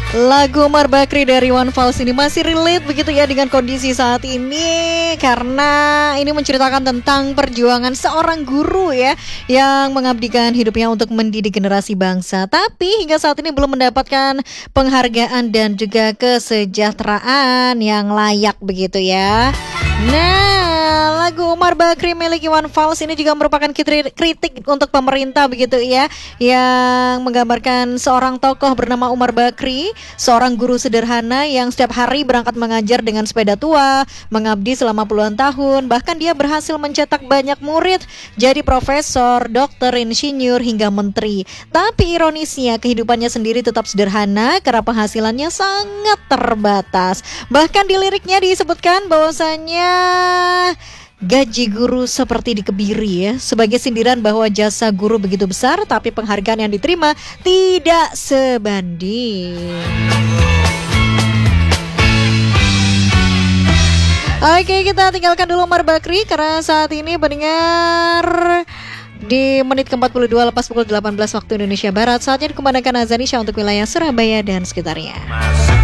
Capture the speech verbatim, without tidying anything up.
Lagu Umar Bakri dari One Fals ini masih relate begitu ya dengan kondisi saat ini, karena ini menceritakan tentang perjuangan seorang guru ya yang mengabdikan hidupnya untuk mendidik generasi bangsa, tapi hingga saat ini belum mendapatkan penghargaan dan juga kesejahteraan yang layak begitu ya. Nah, lagu Umar Bakri milik Iwan Fals ini juga merupakan kritik untuk pemerintah begitu ya, yang menggambarkan seorang tokoh bernama Umar Bakri, seorang guru sederhana yang setiap hari berangkat mengajar dengan sepeda tua, mengabdi selama puluhan tahun, bahkan dia berhasil mencetak banyak murid jadi profesor, dokter, insinyur hingga menteri. Tapi ironisnya kehidupannya sendiri tetap sederhana karena penghasilannya sangat terbatas. Bahkan di liriknya disebutkan bahwasanya gaji guru seperti dikebiri ya, sebagai sindiran bahwa jasa guru begitu besar tapi penghargaan yang diterima tidak sebanding. Oke, kita tinggalkan dulu Umar Bakri karena saat ini pendengar di menit ke empat puluh dua lepas pukul delapan belas waktu Indonesia Barat, saatnya dikumandangkan azan Isya untuk wilayah Surabaya dan sekitarnya.